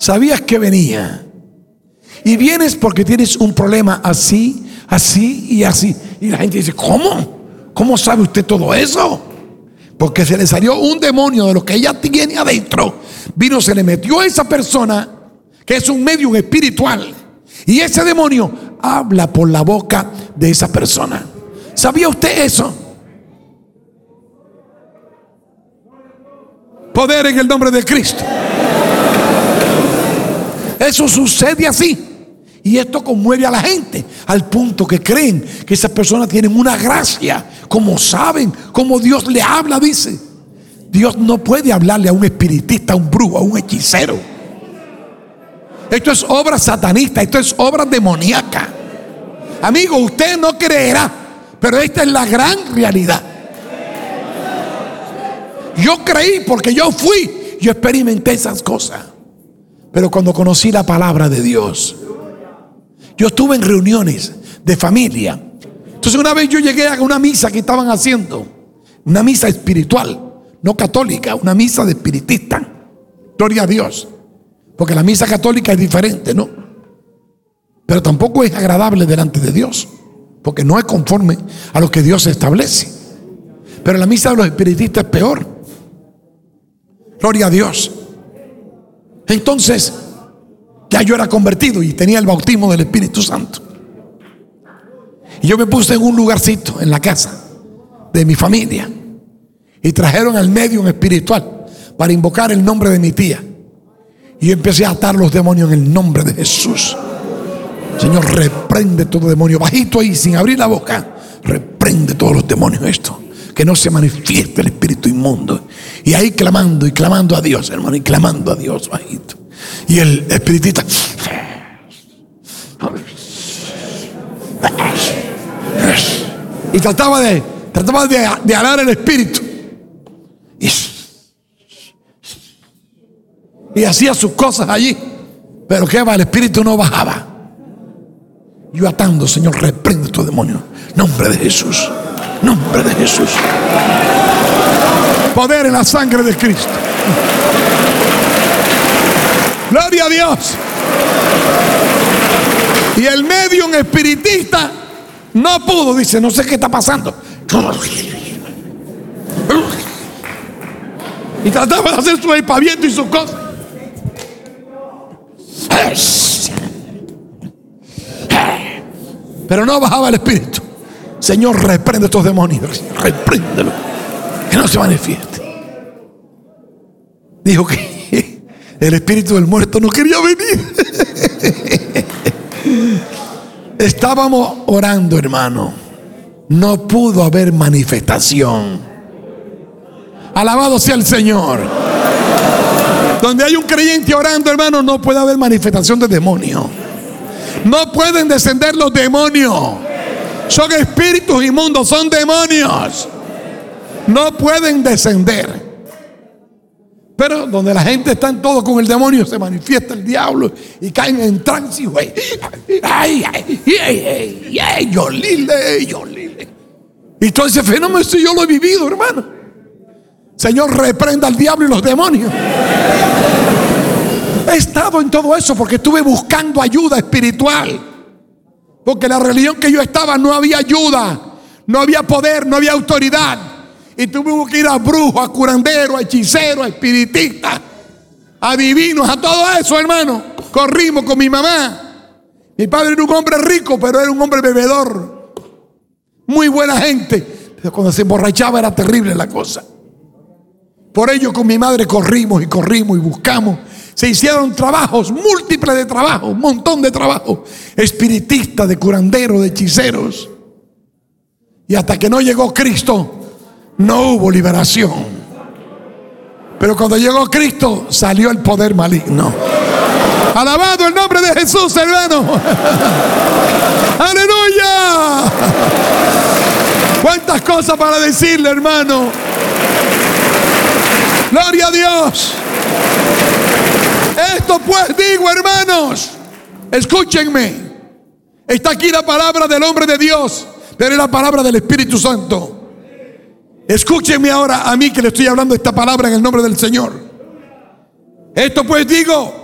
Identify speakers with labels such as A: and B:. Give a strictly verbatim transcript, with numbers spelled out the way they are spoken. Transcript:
A: sabías que venía. Y vienes porque tienes un problema así, así y así. Y la gente dice, ¿cómo? ¿Cómo sabe usted todo eso? Porque se le salió un demonio de lo que ella tiene adentro. Vino, se le metió a esa persona que es un medium espiritual. Y ese demonio habla por la boca de esa persona. ¿Sabía usted eso? Poder en el nombre de Cristo. Eso sucede así. Y esto conmueve a la gente al punto que creen que esas personas tienen una gracia. Como saben, como Dios le habla, dice. Dios no puede hablarle a un espiritista, a un brujo, a un hechicero. Esto es obra satanista, esto es obra demoníaca. Amigo, usted no creerá, pero esta es la gran realidad. Yo creí porque yo fui, yo experimenté esas cosas. Pero cuando conocí la palabra de Dios, yo estuve en reuniones de familia. Entonces una vez yo llegué a una misa que estaban haciendo, una misa espiritual, no católica, una misa de espiritista. Gloria a Dios. Porque la misa católica es diferente, ¿no? Pero tampoco es agradable delante de Dios, porque no es conforme a lo que Dios establece. Pero la misa de los espiritistas es peor. Gloria a Dios. Entonces, ya yo era convertido y tenía el bautismo del Espíritu Santo. Y yo me puse en un lugarcito en la casa de mi familia. Y trajeron al medium espiritual para invocar el nombre de mi tía. Y yo empecé a atar los demonios en el nombre de Jesús. Señor, reprende todo demonio. Bajito ahí, sin abrir la boca. Reprende todos los demonios esto. Que no se manifieste el espíritu inmundo. Y ahí clamando y clamando a Dios, hermano. Y clamando a Dios bajito. Y el espiritista y trataba de Trataba de, de alar el espíritu. Y, y hacía sus cosas allí. Pero que va, el espíritu no bajaba. Yo atando, Señor, reprende tu demonio. Nombre de Jesús. Nombre de Jesús. Poder en la sangre de Cristo. Gloria a Dios. Y el medium espiritista no pudo, dice, no sé qué está pasando. Y trataba de hacer su espaviento y sus cosas. Pero no bajaba el espíritu. Señor, reprende estos demonios. Repréndelo. Que no se manifieste. Dijo que el espíritu del muerto no quería venir. Estábamos orando, hermano. No pudo haber manifestación. Alabado sea el Señor. Donde hay un creyente orando, hermano, no puede haber manifestación de demonio. No pueden descender los demonios. Son espíritus inmundos, son demonios. No pueden descender. Pero donde la gente está en todo con el demonio, se manifiesta el diablo y caen en trance. Y güey, ay, ay, ay, ay, ay, yo lile, yo lile. Y todo ese fenómeno, eso yo lo he vivido, hermano. Señor, reprenda al diablo y los demonios. He estado en todo eso porque estuve buscando ayuda espiritual. Porque la religión que yo estaba no había ayuda, no había poder, no había autoridad. Y tuvimos que ir a brujos, a curanderos, a hechiceros, a espiritistas, a divinos, a todo eso, hermano. Corrimos con mi mamá. Mi padre era un hombre rico, pero era un hombre bebedor. Muy buena gente. Pero cuando se emborrachaba era terrible la cosa. Por ello con mi madre corrimos y corrimos y buscamos. Se hicieron trabajos, múltiples de trabajos, un montón de trabajos. Espiritistas, de curanderos, de hechiceros. Y hasta que no llegó Cristo, no hubo liberación. Pero cuando llegó Cristo, salió el poder maligno. Alabado el nombre de Jesús, hermano. Aleluya. Cuántas cosas para decirle, hermano. Gloria a Dios. Esto pues digo, hermanos, escúchenme. Está aquí la palabra del hombre de Dios, pero es la palabra del Espíritu Santo. Escúchenme ahora a mí que le estoy hablando esta palabra en el nombre del Señor. Esto pues digo,